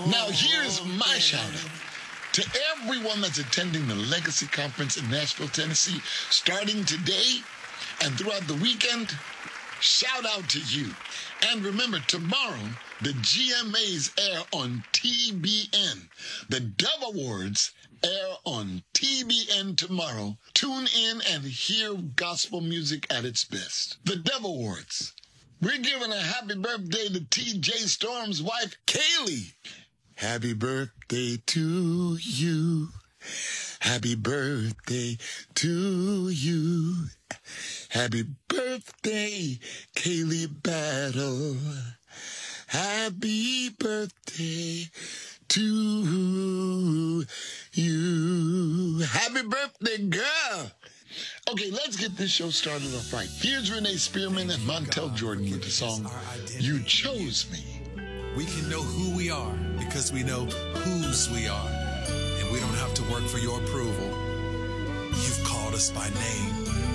Now, here's my shout out to everyone that's attending the Legacy Conference in Nashville, Tennessee, starting today and throughout the weekend. Shout out to you. And remember, tomorrow, the GMAs air on TBN. The Dove Awards air on TBN tomorrow. Tune in and hear gospel music at its best. The Dove Awards. We're giving a happy birthday to T.J. Storm's wife, Kaylee. Happy birthday to you. Happy birthday to you. Happy birthday, Kaylee Battle. Happy birthday to you. Happy birthday, girl. Okay, let's get this show started off right. Here's Renee Spearman and Montel Jordan with the song, You Chose Me. We can know who we are because we know whose we are. And we don't have to work for your approval. You've called us by name.